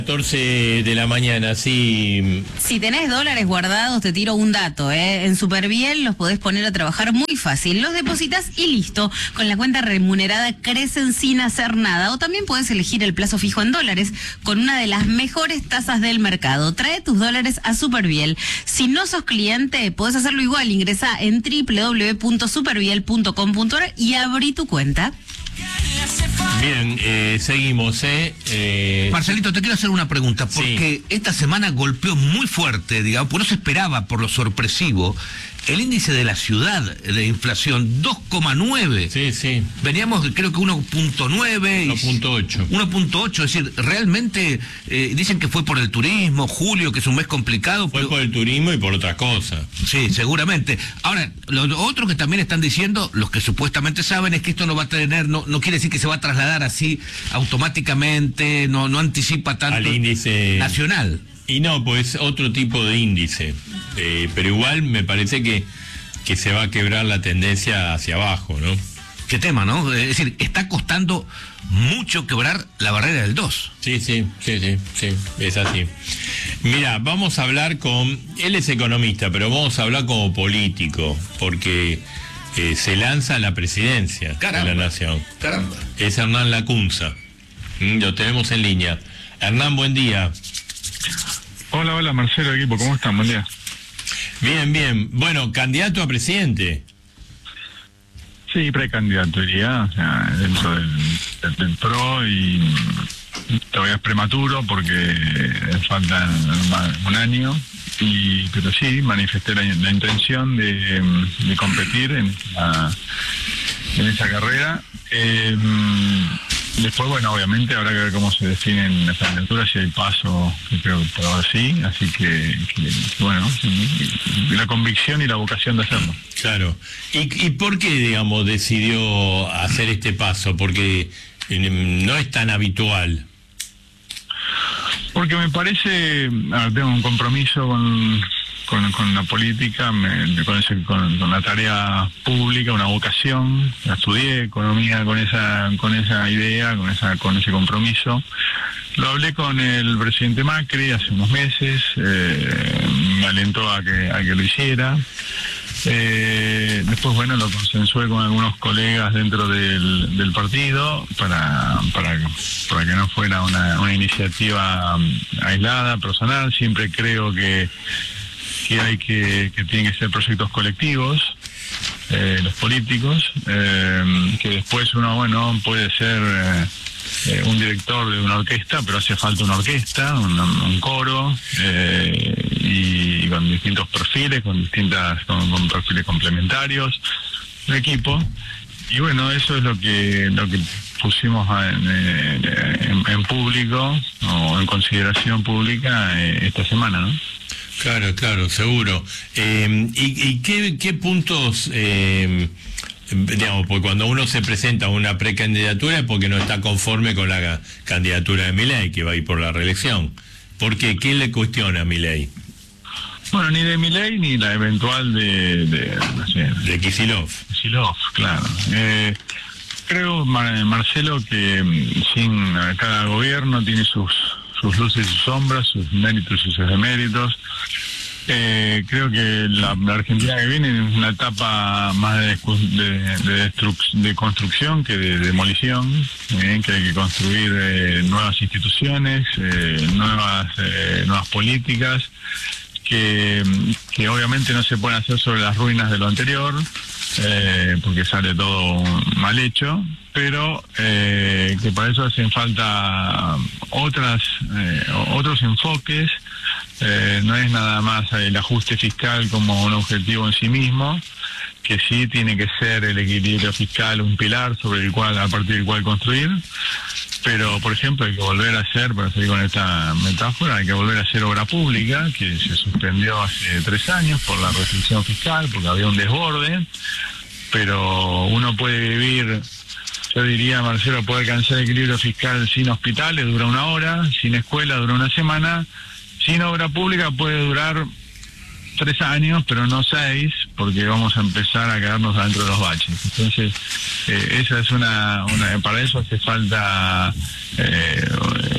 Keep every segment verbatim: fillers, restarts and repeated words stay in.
catorce de la mañana, sí. Si tenés dólares guardados, te tiro un dato, ¿eh? En Superviel los podés poner a trabajar muy fácil. Los depositas y listo. Con la cuenta remunerada crecen sin hacer nada. O también podés elegir el plazo fijo en dólares con una de las mejores tasas del mercado. Trae tus dólares a Superviel. Si no sos cliente, podés hacerlo igual. Ingresá en doble u doble u doble u punto superviel punto com punto a r y abrí tu cuenta. Bien, eh, seguimos, ¿eh? eh... Marcelito, te quiero hacer una pregunta, porque sí. Esta semana golpeó muy fuerte, digamos, porque no se esperaba por lo sorpresivo, el índice de la ciudad de inflación, dos coma nueve. Sí, sí. Veníamos, creo que uno punto nueve. uno punto ocho. uno punto ocho, es decir, realmente eh, dicen que fue por el turismo, julio, que es un mes complicado. Fue pero... por el turismo y por otra cosa. Sí, seguramente. Ahora, lo, lo otro que también están diciendo, los que supuestamente saben, es que esto no va a tener, no, no quiere decir que se va a trasladar así automáticamente, no, no anticipa tanto al índice nacional. Y no, pues otro tipo de índice. Eh, pero igual me parece que, que se va a quebrar la tendencia hacia abajo, ¿no? Qué tema, ¿no? Es decir, está costando mucho quebrar la barrera del dos. Sí, sí, sí, sí, sí, es así. Mira, vamos a hablar con... Él es economista, pero vamos a hablar como político, porque eh, se lanza a la presidencia Caramba, de la Nación. Caramba. Es Hernán Lacunza. Mm, lo tenemos en línea. Hernán, buen día. Hola, hola, Marcelo, equipo, ¿cómo están? Buen día. Bien, bien. Bueno, candidato a presidente. Sí, precandidato, diría, o sea, dentro del, del, del P R O, y todavía es prematuro porque falta un año, y pero sí, manifesté la, la intención de, de competir en, la, en esa carrera. Eh, Después, bueno, obviamente habrá que ver cómo se definen las candidaturas, si hay paso, creo que por ahora sí, así que, que bueno, la convicción y la vocación de hacerlo. Claro. ¿Y, y por qué, digamos, decidió hacer este paso? Porque no es tan habitual. Porque me parece, a ver, tengo un compromiso con... Con, con la política, me, con, ese, con, con la tarea pública, una vocación. Estudié economía con esa con esa idea, con esa con ese compromiso. Lo hablé con el presidente Macri hace unos meses, eh, me alentó a que a que lo hiciera. Eh, después, bueno, lo consensué con algunos colegas dentro del, del partido para, para, para que no fuera una, una iniciativa aislada, personal. Siempre creo que que hay que, que tienen que ser proyectos colectivos, eh, los políticos, eh, que después uno, bueno, puede ser eh, un director de una orquesta, pero hace falta una orquesta, un, un coro, eh, y, y con distintos perfiles, con distintas, con, con perfiles complementarios, un equipo, y bueno, eso es lo que, lo que pusimos en, en, en público, o en consideración pública eh, esta semana, ¿no? Claro, claro, seguro. Eh, ¿Y, y qué, qué puntos, eh, digamos, porque cuando uno se presenta a una precandidatura es porque no está conforme con la candidatura de Milei, que va a ir por la reelección? ¿Por qué? ¿Quién le cuestiona a Milei? Bueno, ni de Milei ni la eventual de... de, no sé, de Kicillof. Kicillof, claro. Eh, creo, Mar Marcelo, que sin cada gobierno tiene sus... sus luces y sus sombras, sus méritos y sus deméritos. Eh, creo que la, la Argentina que viene es una etapa más de, de, de, de construcción que de demolición, eh, que hay que construir eh, nuevas instituciones, eh, nuevas eh, nuevas políticas, que, que obviamente no se pueden hacer sobre las ruinas de lo anterior, eh, porque sale todo mal hecho, pero eh, que para eso hacen falta otras eh, otros enfoques. Eh, no es nada más el ajuste fiscal como un objetivo en sí mismo, que sí tiene que ser el equilibrio fiscal un pilar sobre el cual, a partir del cual construir, pero por ejemplo hay que volver a hacer, para seguir con esta metáfora, hay que volver a hacer obra pública, que se suspendió hace tres años por la restricción fiscal, porque había un desborde, pero uno puede vivir, yo diría, Marcelo, puede alcanzar el equilibrio fiscal sin hospitales, dura una hora, sin escuela, dura una semana, sin obra pública puede durar tres años, pero no seis, porque vamos a empezar a quedarnos adentro de los baches. Entonces, eh, esa es una, una, para eso hace falta eh,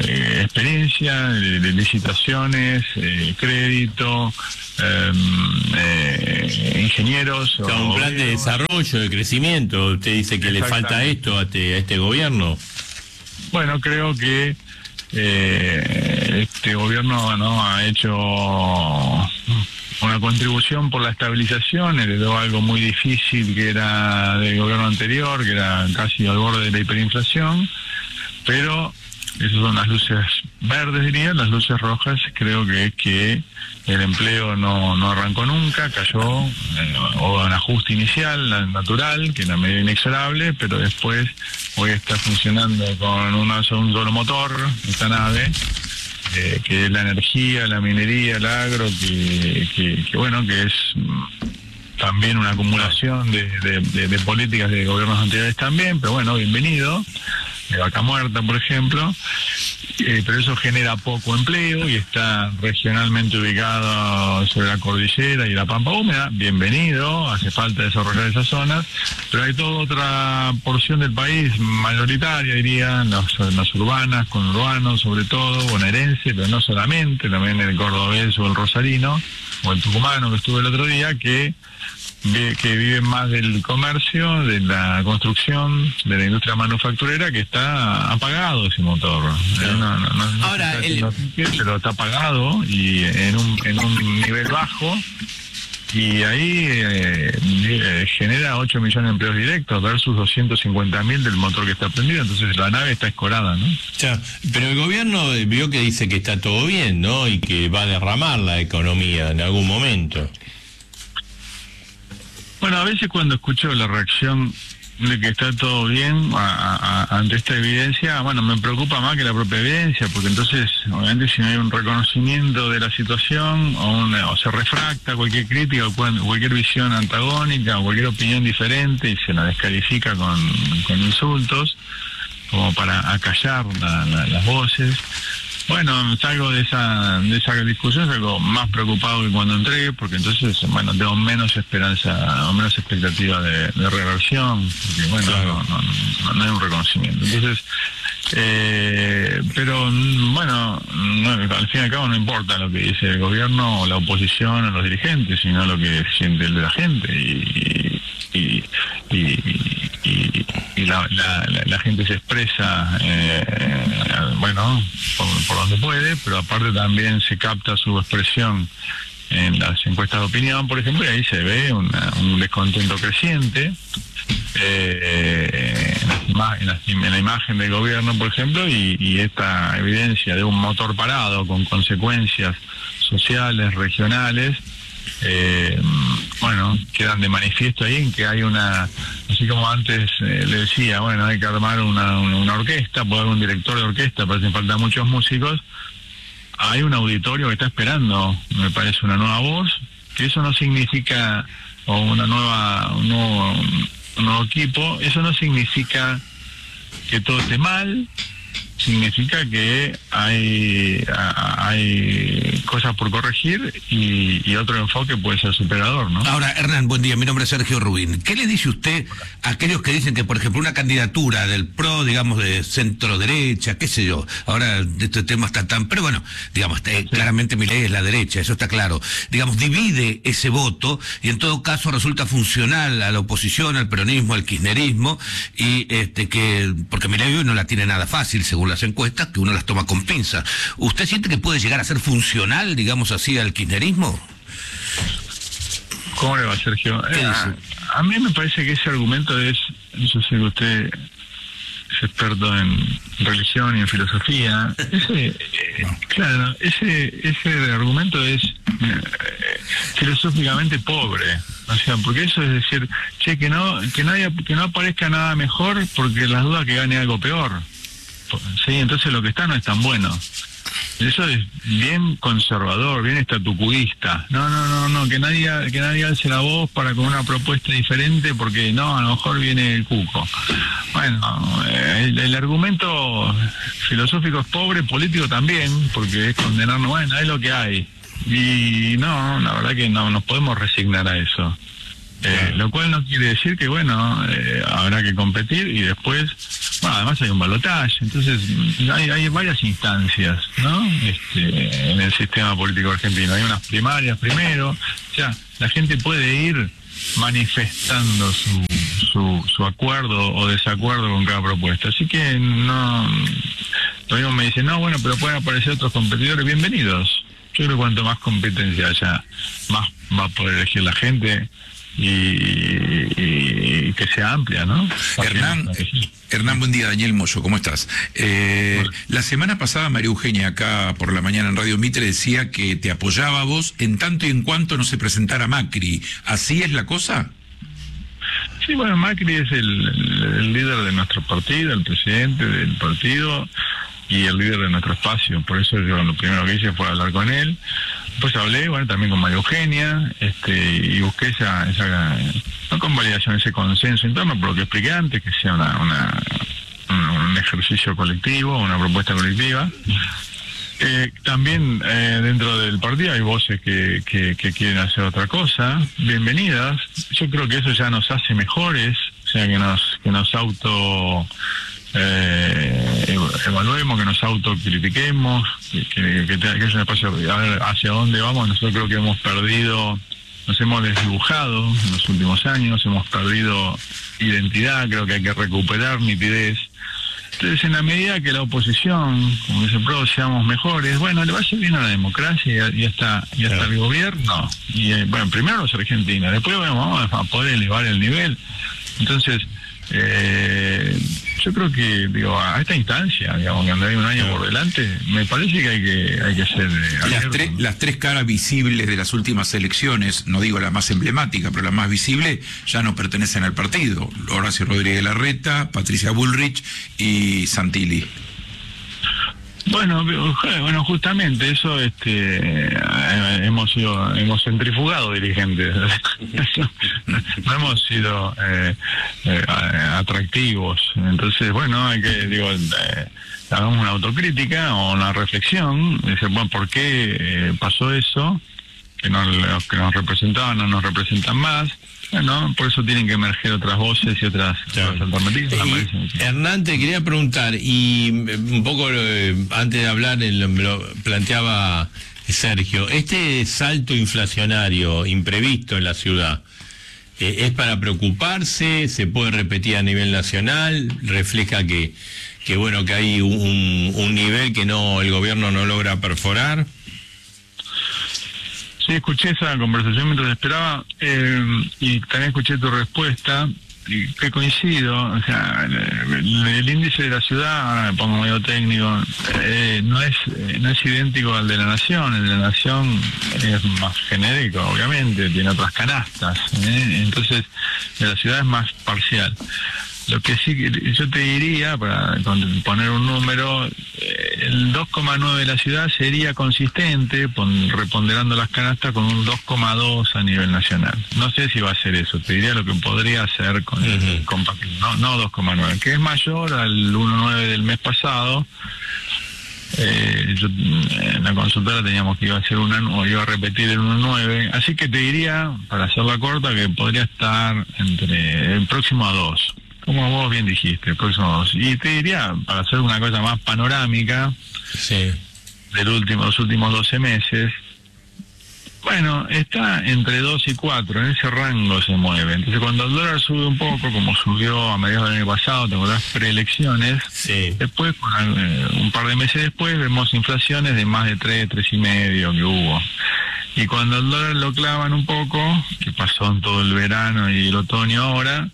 experiencia, de, de licitaciones, eh, crédito, eh, eh, ingenieros. O sea, un plan de desarrollo, de crecimiento. Usted dice que le falta esto a este, a este gobierno. Bueno, creo que eh, este gobierno no ha hecho una contribución por la estabilización, heredó algo muy difícil que era del gobierno anterior, que era casi al borde de la hiperinflación, pero esas son las luces verdes, diría. Las luces rojas creo que es que el empleo no, no arrancó nunca, cayó, eh, o un ajuste inicial, natural, que era medio inexorable, pero después hoy está funcionando con una, un solo motor, esta nave, eh, que es la energía, la minería, el agro, que, que, que bueno, que es también una acumulación de, de, de, de políticas de gobiernos anteriores también, pero bueno, bienvenido. De Vaca Muerta, por ejemplo, eh, pero eso genera poco empleo y está regionalmente ubicado sobre la cordillera y la pampa húmeda. Bienvenido, hace falta desarrollar esas zonas, pero hay toda otra porción del país mayoritaria, diría, las, las urbanas, conurbanos sobre todo, bonaerense, pero no solamente, también el cordobés o el rosarino o el tucumano que estuve el otro día, que que viven más del comercio, de la construcción, de la industria manufacturera, que está apagado ese motor. No, no, no, no Ahora, está el... pero está apagado y en un, en un nivel bajo, y ahí eh, eh, genera ocho millones de empleos directos versus doscientos cincuenta mil del motor que está prendido. Entonces la nave está escorada, ¿no? Ya, pero el gobierno vio que dice que está todo bien, ¿no? Y que va a derramar la economía en algún momento. Bueno, a veces cuando escucho la reacción de que está todo bien a, a, ante esta evidencia, bueno, me preocupa más que la propia evidencia, porque entonces, obviamente, si no hay un reconocimiento de la situación, o, una, o se refracta cualquier crítica, o cualquier visión antagónica, o cualquier opinión diferente, y se la descalifica con, con insultos, como para acallar la, la, las voces. Bueno, salgo de esa de esa discusión, salgo más preocupado que cuando entré, porque entonces, bueno, tengo menos esperanza o menos expectativa de, de reversión, porque bueno, claro. no, no, no hay un reconocimiento. Entonces, eh, pero bueno, no, al fin y al cabo no importa lo que dice el gobierno o la oposición o los dirigentes, sino lo que siente la gente, y y, y, y, y la, la, la, la gente se expresa, eh, bueno, por, por donde puede, pero aparte también se capta su expresión en las encuestas de opinión, por ejemplo, y ahí se ve una, un descontento creciente eh, en, las ima en, las, en la imagen del gobierno, por ejemplo, y, y esta evidencia de un motor parado con consecuencias sociales, regionales, eh, bueno, quedan de manifiesto ahí en que hay una, así como antes eh, le decía, bueno, hay que armar una, una, una orquesta, puede haber un director de orquesta, pero hacen falta muchos músicos. Hay un auditorio que está esperando, me parece, una nueva voz, que eso no significa, o una nueva, un nuevo, un nuevo equipo, eso no significa que todo esté mal, significa que hay hay cosas por corregir y, y otro enfoque puede ser superador, ¿no? Ahora, Hernán, buen día, mi nombre es Sergio Rubín. ¿Qué le dice usted a aquellos que dicen que, por ejemplo, una candidatura del PRO, digamos, de centro-derecha, qué sé yo, ahora este tema está tan... Pero bueno, digamos, eh, sí. Claramente Milei es la derecha, eso está claro. Digamos, divide ese voto y en todo caso resulta funcional a la oposición, al peronismo, al kirchnerismo, y este que porque Milei hoy no la tiene nada fácil, según las encuestas, que uno las toma con pinza. ¿Usted siente que puede llegar a ser funcional, digamos así, al kirchnerismo? ¿Cómo le va, Sergio? Eh, a, a mí me parece que ese argumento es, yo sé que usted es experto en religión y en filosofía, ese, eh, claro, ese ese argumento es eh, filosóficamente pobre. O sea, porque eso es decir, che, que no que no, haya, que no aparezca nada mejor porque las dudas que gane algo peor. Sí, entonces lo que está no es tan bueno. Eso es bien conservador, bien estatucuista. No, no, no, no, que nadie que nadie alce la voz para con una propuesta diferente porque no, a lo mejor viene el cuco. Bueno, el, el argumento filosófico es pobre, político también, porque es condenarnos, bueno, es lo que hay. Y no, la verdad que no nos podemos resignar a eso. Eh, lo cual no quiere decir que, bueno, eh, habrá que competir y después, bueno, además hay un balotaje, entonces hay, hay varias instancias, ¿no? Este, en el sistema político argentino. Hay unas primarias primero, o sea, la gente puede ir manifestando su, su, su acuerdo o desacuerdo con cada propuesta. Así que no, lo mismo me dicen, no, bueno, pero pueden aparecer otros competidores, bienvenidos. Yo creo que cuanto más competencia haya, más va a poder elegir la gente. Y, y, y que sea amplia, ¿no? Hernán, Hernán, buen día, Daniel Moyo, ¿cómo estás? Eh, bueno. La semana pasada María Eugenia acá por la mañana en Radio Mitre decía que te apoyaba a vos en tanto y en cuanto no se presentara Macri. ¿Así es la cosa? Sí, bueno, Macri es el, el, el líder de nuestro partido, el presidente del partido y el líder de nuestro espacio. Por eso yo lo primero que hice fue hablar con él. Pues hablé, bueno, también con María Eugenia, este, y busqué esa, esa no convalidación, ese consenso interno, por lo que expliqué antes, que sea una, una un, un ejercicio colectivo, una propuesta colectiva. Eh, también eh, dentro del partido hay voces que, que, que quieren hacer otra cosa, bienvenidas. Yo creo que eso ya nos hace mejores, o sea, que nos, que nos auto... Eh, evaluemos, que nos autocritiquemos, que, que, que, que haya un espacio a ver hacia dónde vamos. Nosotros creo que hemos perdido, nos hemos desdibujado en los últimos años, hemos perdido identidad, creo que hay que recuperar nitidez. Entonces, en la medida que la oposición, como dice Pro, seamos mejores, bueno, le va a ser bien a la democracia y hasta, y hasta el gobierno. Y eh, bueno, primero los argentinos, después bueno, vamos a poder elevar el nivel. Entonces, Eh, yo creo que, digo, a esta instancia, digamos, cuando hay un año por delante, me parece que hay que hay que ser eh, las, tres, las tres caras visibles de las últimas elecciones, no digo la más emblemática, pero la más visible, ya no pertenecen al partido. Horacio Rodríguez Larreta, Patricia Bullrich y Santilli. Bueno, bueno, justamente eso, este, hemos sido, hemos centrifugado dirigentes, no hemos sido eh, eh, atractivos. Entonces, bueno, hay que, digo, eh, hagamos una autocrítica o una reflexión, dice, bueno, ¿por qué eh, pasó eso? Que no, los que nos representaban no nos representan más. Bueno, por eso tienen que emerger otras voces y otras, claro. otras alternativas. Y, Hernán, te quería preguntar, y un poco eh, antes de hablar, lo, lo planteaba Sergio, este salto inflacionario imprevisto en la ciudad, eh, ¿es para preocuparse? ¿Se puede repetir a nivel nacional? ¿Refleja que, que bueno, que hay un, un nivel que no el gobierno no logra perforar? Sí, escuché esa conversación mientras esperaba eh, y también escuché tu respuesta, y que coincido, o sea, el, el índice de la ciudad, ahora me pongo medio técnico, eh, no es eh, no es idéntico al de la nación. El de la nación es más genérico, obviamente, tiene otras canastas, ¿eh? Entonces de la ciudad es más parcial. Lo que sí yo te diría, para poner un número, el dos coma nueve de la ciudad sería consistente, pon, reponderando las canastas, con un dos coma dos a nivel nacional. No sé si va a ser eso, te diría lo que podría ser con el uh-huh. compacto, no, no dos coma nueve, que es mayor al uno coma nueve del mes pasado. Eh, yo, en la consultora teníamos que iba a ser una, o iba a repetir el uno coma nueve, así que te diría, para hacerla corta, que podría estar entre el próximo a dos. Como vos bien dijiste, el próximo dos. Y te diría, para hacer una cosa más panorámica, sí, del último, los últimos doce meses, bueno, está entre dos y cuatro, en ese rango se mueve. Entonces, cuando el dólar sube un poco, como subió a mediados del año pasado, te acordás, preelecciones, sí. después, un par de meses después, vemos inflaciones de más de tres, tres y medio que hubo. Y cuando el dólar lo clavan un poco, que pasó en todo el verano y el otoño ahora,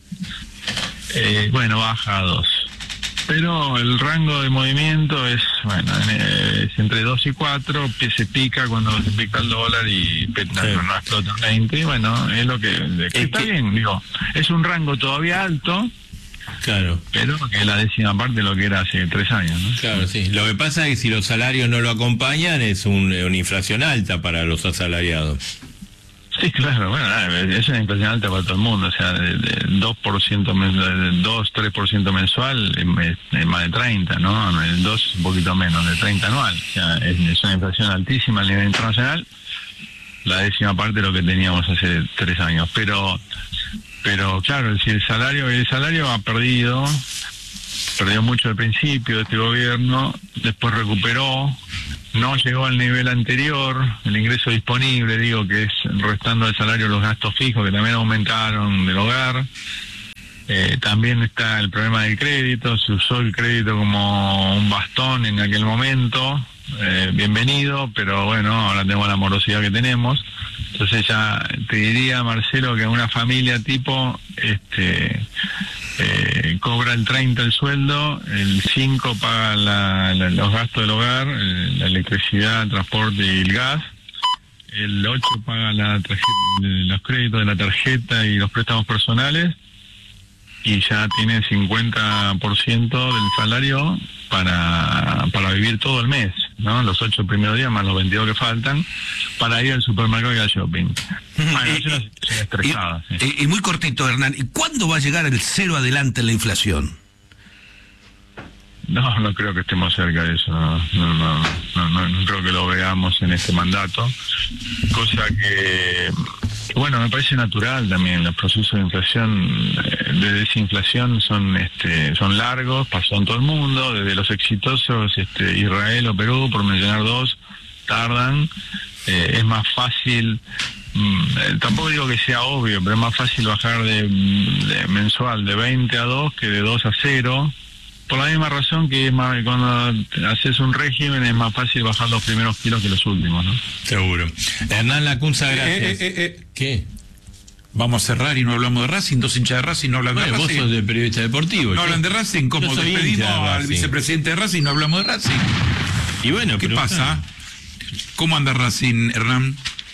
Eh, bueno, baja a dos. Pero el rango de movimiento es, bueno, es entre dos y cuatro, que se pica cuando se pica el dólar y sí. no, no explota veinte. Bueno, es lo que, que está que... bien, digo. Es un rango todavía alto, claro, pero que es la décima parte de lo que era hace tres años, ¿no? Claro, sí. Lo que pasa es que si los salarios no lo acompañan, es un, una inflación alta para los asalariados. Sí, claro, bueno, es una inflación alta para todo el mundo, o sea, de, de dos por ciento, dos, tres por ciento mensual es, es más de treinta, ¿no? El dos es un poquito menos, de treinta anual, o sea, es, es una inflación altísima a nivel internacional. la décima parte de lo que teníamos hace tres años. Pero, pero claro, si el salario, el salario ha perdido, perdió mucho al principio de este gobierno, después recuperó, no llegó al nivel anterior, el ingreso disponible, digo, que es restando al salario los gastos fijos, que también aumentaron del hogar. Eh, también está el problema del crédito, se usó el crédito como un bastón en aquel momento, eh, bienvenido, pero bueno, ahora tenemos la morosidad que tenemos. Entonces ya te diría, Marcelo, que una familia tipo este eh, cobra el treinta el sueldo, el cinco paga la, la, los gastos del hogar, el, la electricidad, el transporte y el gas, el ocho paga la tarjeta, los créditos de la tarjeta y los préstamos personales, y ya tiene cincuenta por ciento del salario para, para vivir todo el mes, ¿no? Los ocho primeros días más los veintidós que faltan para ir al supermercado y al shopping. Bueno, es una situación estresada. Y, Sí. y, y muy cortito, Hernán, ¿y cuándo va a llegar el cero adelante en la inflación? No, no creo que estemos cerca de eso. No, no, no, no, no, no creo que lo veamos en este mandato. Cosa que, bueno, me parece natural también. Los procesos de inflación, de desinflación son este, son largos, pasó en todo el mundo, desde los exitosos este, Israel o Perú, por mencionar dos, tardan. Eh, es más fácil, mmm, tampoco digo que sea obvio, pero es más fácil bajar de, de mensual de veinte a dos que de dos a cero. Por la misma razón que es más, cuando haces un régimen es más fácil bajar los primeros kilos que los últimos, ¿no? Seguro. Hernán Lacunza, gracias. Eh, eh, eh, eh. ¿Qué? Vamos a cerrar y no hablamos de Racing, dos hinchas de Racing no hablan Bueno, de vos Racing. sos de periodista deportivo. No yo- hablan de Racing, como yo soy despedimos hincha de al Racing. vicepresidente de Racing, no hablamos de Racing. Y bueno, ¿Qué pero- pasa? ¿Cómo anda Racing, Hernán?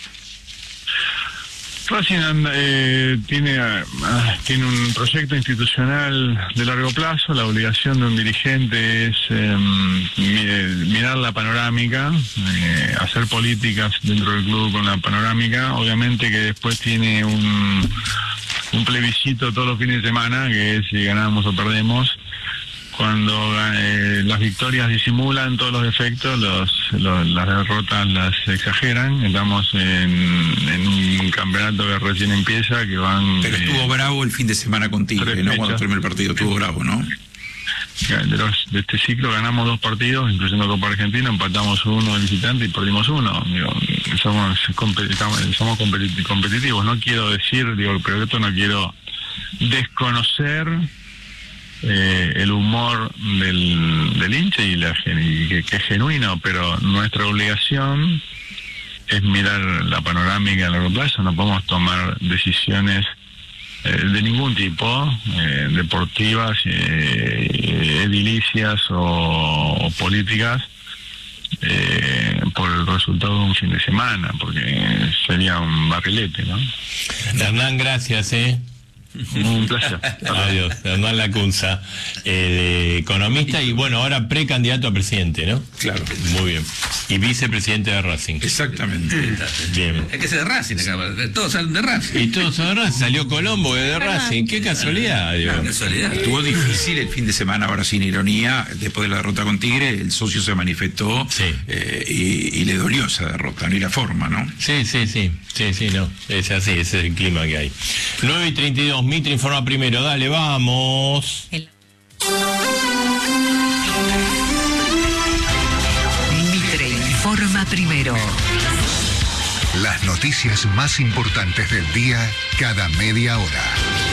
Racing anda, eh, tiene, ah, tiene un proyecto institucional de largo plazo. La obligación de un dirigente es eh, mi- mirar la panorámica, eh, hacer políticas dentro del club con la panorámica. Obviamente que después tiene un, un plebiscito todos los fines de semana, que es si ganamos o perdemos. Cuando eh, las victorias disimulan todos los defectos, los, los- las derrotas las exageran. Estamos en, en un campeonato que recién empieza, que van... Pero eh, estuvo bravo el fin de semana con Tigre, tres ¿no? Cuando fechas. terminó el partido, estuvo bravo, ¿no? de, los, de este ciclo ganamos dos partidos, incluyendo Copa Argentina, empatamos uno de visitante y perdimos uno. Digo, somos, compe- estamos- somos competi- competitivos. No quiero decir, digo, pero esto no quiero desconocer eh, el humor del, del hincha y, la, gen- y que, que es genuino, pero nuestra obligación es mirar la panorámica a largo plazo. No podemos tomar decisiones eh, de ningún tipo, eh, deportivas, eh, edilicias o, o políticas, eh, por el resultado de un fin de semana, porque sería un barrilete, ¿no? Hernán, gracias, ¿eh? Un placer. Adiós. Hernán Lacunza, eh, economista y bueno, ahora precandidato a presidente, ¿no? Claro. Muy bien. Y vicepresidente de Racing. Exactamente. Bien. Es que ser de Racing, acá, todos salen de Racing. Y todos son de Racing. Salió Colombo de Racing. Qué casualidad, digo. Casualidad. Estuvo difícil el fin de semana, ahora sin ironía, después de la derrota con Tigre, el socio se manifestó Sí. eh, y, y le dolió esa derrota, ni la forma, ¿no? Sí, sí, sí, sí, sí, no, es así, ese es el clima que hay. nueve y treinta y dos, Mitre informa primero, dale, vamos. El- Mitre informa primero. Las noticias más importantes del día cada media hora.